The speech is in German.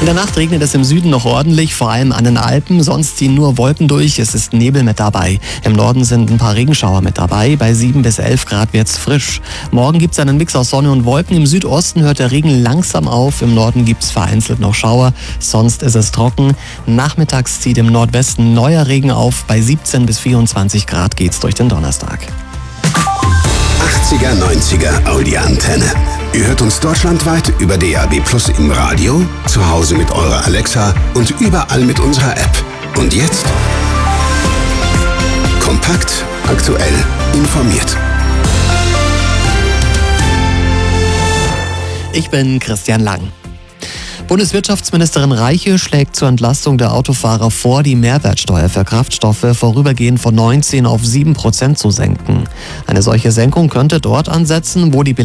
In der Nacht regnet es im Süden noch ordentlich, vor allem an den Alpen. Sonst ziehen nur Wolken durch, es ist Nebel mit dabei. Im Norden sind ein paar Regenschauer mit dabei. Bei 7 bis 11 Grad wird's frisch. Morgen gibt's einen Mix aus Sonne und Wolken. Im Südosten hört der Regen langsam auf. Im Norden gibt's vereinzelt noch Schauer. Sonst ist es trocken. Nachmittags zieht im Nordwesten neuer Regen auf. Bei 17 bis 24 Grad geht's durch den Donnerstag. 80er, 90er Audi-Antenne. Ihr hört uns deutschlandweit über DAB+ im Radio, zu Hause mit eurer Alexa und überall mit unserer App. Und jetzt? Kompakt, aktuell, informiert. Ich bin Christian Lang. Bundeswirtschaftsministerin Reiche schlägt zur Entlastung der Autofahrer vor, die Mehrwertsteuer für Kraftstoffe vorübergehend von 19 auf 7% zu senken. Eine solche Senkung könnte dort ansetzen, wo die